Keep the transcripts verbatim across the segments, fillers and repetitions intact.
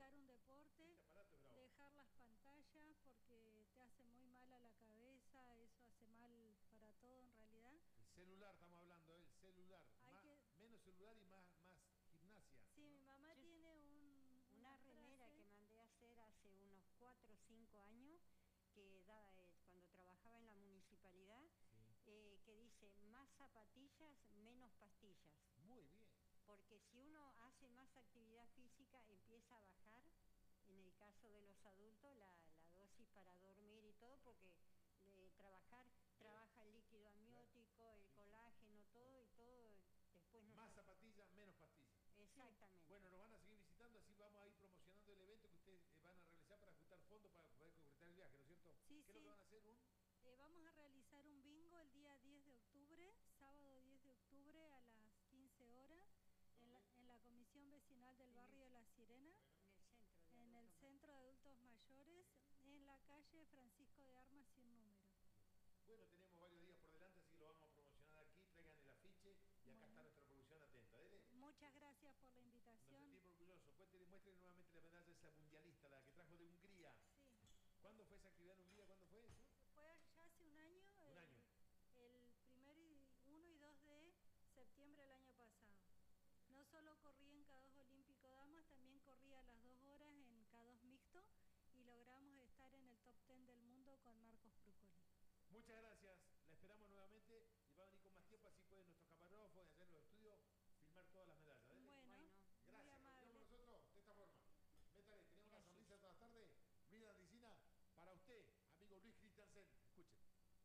practicar un deporte, Este aparato es bravo. dejar las pantallas porque te hace muy mal a la cabeza, eso hace mal para todo en realidad. El celular, estamos hablando, ¿eh? El celular. Hay Más, que... Menos celular y más, más gimnasia. Sí, ¿no? mi mamá Yo, tiene un, una, una remera frase... que mandé a hacer hace unos cuatro o cinco años, que da, eh, cuando trabajaba en la municipalidad, Sí. eh, que dice, más zapatillas, menos pastillas. Muy bien. Porque si uno hace más actividad física, empieza a bajar, en el caso de los adultos, la, la dosis para dormir y todo, porque eh, trabajar, trabaja el líquido amniótico, el colágeno, todo, y todo después nos... Más zapatillas, menos pastillas. Exactamente. Bueno, nos van a seguir visitando, así vamos a ir promocionando el evento que ustedes van a realizar para juntar fondos para poder concretar el viaje, ¿no es cierto? Sí, ¿Qué sí. es lo que van a hacer? ¿Un? Eh, vamos a realizar un bingo el día diez de octubre, sábado diez de octubre a las quince horas, en la, en la Comisión Vecinal del Barrio de La Sirena, En el centro de en el adultos Centro de Adultos Mayores, en la calle Francisco de Armas sin número. Bueno, tenemos varios días por delante, así que lo vamos a promocionar aquí. Traigan el afiche y acá Bueno. está nuestra producción atenta. Dele. Muchas gracias por la Nos invitación. sentimos orgullosos. Cuéntenle, muéstrenle nuevamente la medalla esa mundialista, la que trajo de Hungría. Sí. ¿Cuándo fue esa actividad en Hungría? ¿Cuándo fue eso? Fue ya hace un año. Un el, año. El primer uno y dos de septiembre del año pasado. No solo corrí en K dos Olímpico Damas, también corrí a las dos horas en K dos Mixto y logramos estar en el top ten del mundo con Marcos Bruccoli. Muchas gracias, la esperamos nuevamente y va a venir con más tiempo, así pueden nuestros camarógrafos allá en los estudios filmar todas las medallas. ¿Dale? Bueno, Bueno. Gracias, muy amable. continuamos nosotros de esta forma. Métale, tenemos una sonrisa todas las tardes. Mira, Licina, para usted, amigo Luis Christiansen, escuchen.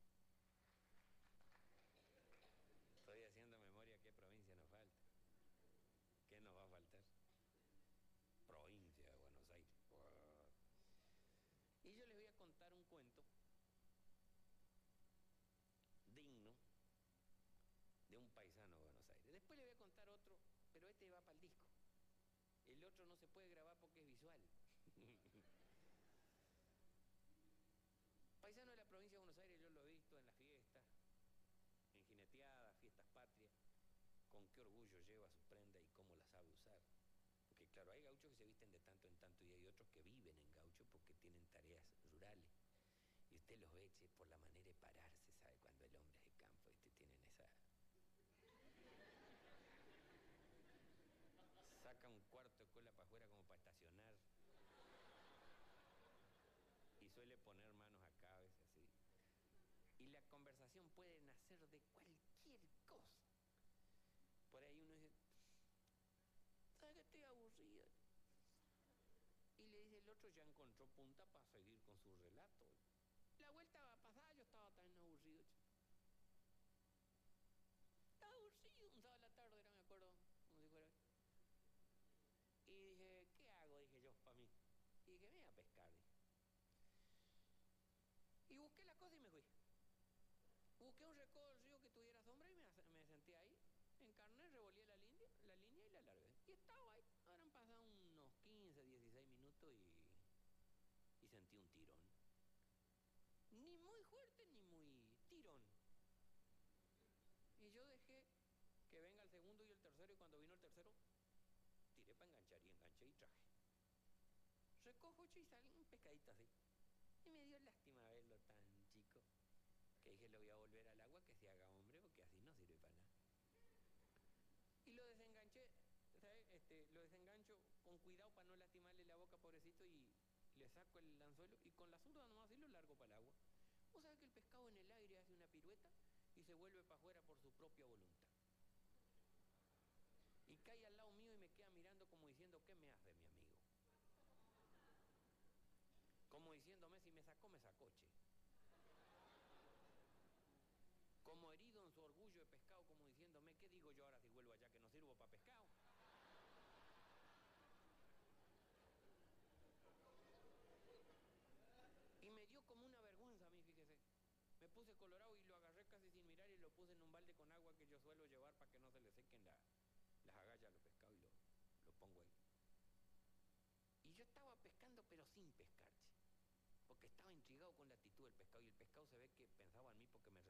Estoy haciendo memoria qué provincia nos falta. ¿Qué nos va a faltar? Provincia de Buenos Aires. Y yo les voy a contar un cuento digno de un paisano de Buenos Aires. Después les voy a contar otro, pero este va para el disco. El otro no se puede grabar porque es visual. Paisano de la provincia de Buenos Aires, yo lo he visto en las fiestas, en jineteadas, fiestas patrias, con qué orgullo lleva su prenda y cómo la sabe usar. Porque claro, hay gauchos que se visten de tanto en tanto y hay otros que viven en gaucho porque tienen tareas rurales. Y usted los ve, che, por la manera de pararse, ¿sabe? Cuando el hombre es de campo, este, tienen esa... Saca un cuarto de cola para afuera como para estacionar. Y suele poner manos acá a veces así. Y la conversación puede nacer de cualquier cosa. Por ahí uno dice, ¿sabes que estoy aburrido? Y le dice el otro, ya encontró punta para seguir con su relato. La vuelta pasada yo estaba tan aburrido. Estaba aburrido, un sábado a la tarde era, me acuerdo, como si fuera. Y dije, ¿qué hago? Dije yo, para mí. Y dije, me voy a pescar. Dije. Y busqué la cosa y me fui. Busqué un recodo del río que tuviera sombra y me, me senté ahí. Encarné, revolví la línea, la línea y la largué. Y estaba ahí. Habrán pasado unos quince, dieciséis minutos y, y sentí un tirón. Ni muy fuerte ni muy tirón. Y yo dejé que venga el segundo y el tercero, y cuando vino el tercero, tiré para enganchar y enganché y traje. Recojo y salí un pescadito así. Y me dio lástima verlo tan chico, que dije, lo voy a volver al agua, que se haga hombre, porque así no sirve para nada. Y lo desenganché, ¿sabes? Este, lo desengancho con cuidado para no lastimarle la boca, pobrecito, y le saco el anzuelo y con la zurda nomás y lo largo para el agua. Vos sabés que el pescado en el aire hace una pirueta y se vuelve para afuera por su propia voluntad. Y cae al lado mío y me queda mirando como diciendo, ¿qué me hace, mi amigo? Como diciéndome, si me sacó, me sacó, che. Como herido en su orgullo de pescado, como diciéndome, ¿qué digo yo ahora si vuelvo allá que no sirvo para pescado? Y me dio como una vergüenza a mí, fíjese. Me puse colorado y lo agarré casi sin mirar y lo puse en un balde con agua que yo suelo llevar para que no se le sequen la, las agallas a los pescados y lo, lo pongo ahí. Y yo estaba pescando pero sin pescar, che, porque estaba intrigado con la actitud del pescado y el pescado se ve que pensaba en mí porque me